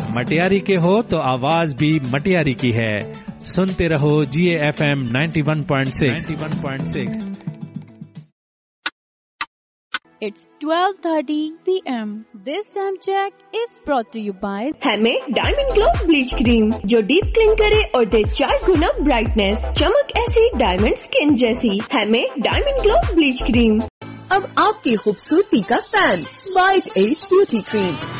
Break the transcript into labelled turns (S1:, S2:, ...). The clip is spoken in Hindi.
S1: मटियारी के हो तो आवाज भी मटियारी की है। सुनते रहो GAFM 91.6।
S2: It's 12:30 p.m. This time check is brought to you by
S3: हैमे diamond glow bleach cream जो डीप क्लीन करे और दे 4 गुना ब्राइटनेस, चमक ऐसी डायमंड स्किन जैसी। हैमे डायमंड ग्लो ब्लीच क्रीम।
S4: अब आपकी खूबसूरती का fan white as beauty cream